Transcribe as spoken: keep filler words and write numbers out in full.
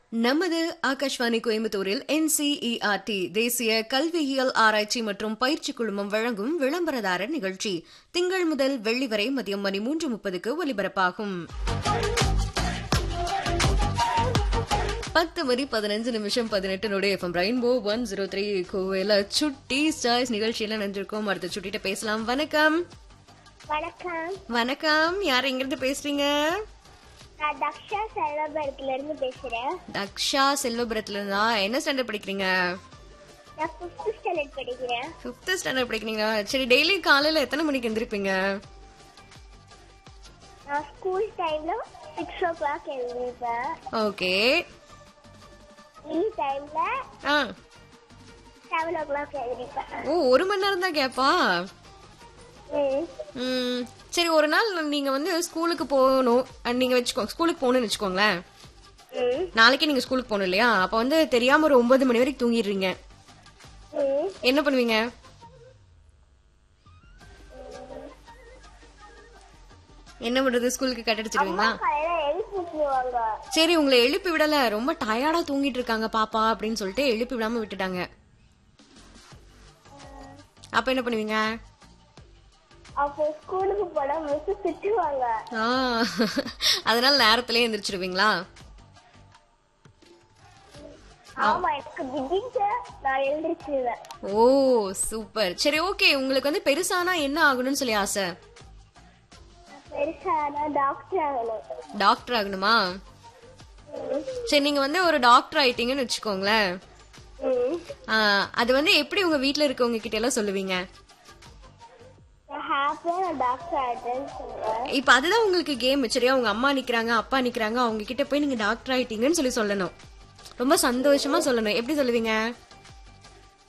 நமது ஆகாஷ்வாணி கோயம்புத்தூரில் N C E R D தேசிய கல்வியியல் ஆராய்ச்சி மற்றும் பயிற்சி குழுமம் வழங்கும் விளம்பரதாரர் நிகழ்ச்சி திங்கள் முதல் வெள்ளி வரை மதியம் மணி மூன்று முப்பதுக்கு ஒலிபரப்பாகும். பத்து மணி பதினஞ்சு நிமிஷம் பதினெட்டு node FM rainbow one zero three கோவையில சுட்டி ஸ்டார்ஸ் நிகழ்ச்சியில நினைஞ்சிருக்கோம். அடுத்த சுட்டிட்ட பேசலாம். வணக்கம். வணக்கம். வணக்கம். யார் எங்க இருந்து பேசுறீங்க? நான் தக்ஷா செல்வபுரத்துல இருந்து பேசுறேன். தக்ஷா செல்வபுரத்துல இருந்தா என்ன ஸ்டாண்டர்ட் படிக்கிறீங்க? நான் ஃபிஃப்த் ஸ்டாண்டர்ட் படிக்கிறேன். ஃபிஃப்த் ஸ்டாண்டர்ட் படிக்கிறீங்களா? சரி, டெய்லி காலையில எத்தனை மணிக்கு எந்திரிப்பீங்க? நான் ஸ்கூல் டைம்ல சிக்ஸ் ஓ கிளாக் எழுந்திருப்பேன். ஓகே. லீவ் டைம்ல ஆ செவன் ஓ கிளாக் எழுந்திருப்பேன். ஓ, ஒரு மணி நேரம் தான் கேப்பா? ம் சரி, ஒரு நாள் நீங்க வந்து ஸ்கூலுக்கு போகணும், நீங்க வச்சுக்கோ ஸ்கூலுக்கு போகணும்னு வச்சுக்கோங்களேன். நாளைக்கு நீங்க ஸ்கூலுக்கு போகணும் இல்லையா? அப்ப வந்து தெரியாம ஒரு ஒன்பது மணி வரைக்கும் தூங்கிடுறீங்க. என்ன பண்ணுவீங்க? என்ன பண்றது? ஸ்கூலுக்கு கட்டடிச்சிருவீங்களா? சரி, உங்களை எழுப்பி விடல, ரொம்ப டயர்டா தூங்கிட்டு இருக்காங்க பாப்பா அப்படின்னு சொல்லிட்டு எழுப்பி விடாம விட்டுட்டாங்க. அப்ப என்ன பண்ணுவீங்க? அப்போ ஸ்கூலுக்கு போனா மிஸ் திட்டுவாங்க. அதனால நேரத்திலே எந்திரிச்சிடுவீங்களா? ஆமா, எனக்கு திடீர்னு நான் எழுந்திருச்சிடுவேன். ஓ சூப்பர். சரி, ஓகே. உங்களுக்கு வந்து பெருசானா என்ன ஆகணும்னு சொல்லி ஆசை? பெருசானா டாக்டர் ஆகணும். டாக்டர் ஆகணுமா? சரி, நீங்க வந்து ஒரு டாக்டர் ஆயிட்டீங்கன்னு வச்சுக்கோங்களேன். அது வந்து எப்படி உங்க வீட்டுல இருக்கவங்க கிட்ட எல்லாம் சொல்லுவீங்க? இப்ப அதுதான் உங்களுக்கு கேம். சரியா, உங்க அம்மா நிக்கிறாங்க, அப்பா நிக்கிறாங்க, அவங்க கிட்ட போய் நீங்க டாக்டர் ஆயிட்டீங்கன்னு சொல்லி சொல்லணும். ரொம்ப சந்தோஷமா சொல்லணும். எப்படி சொல்லுவீங்க?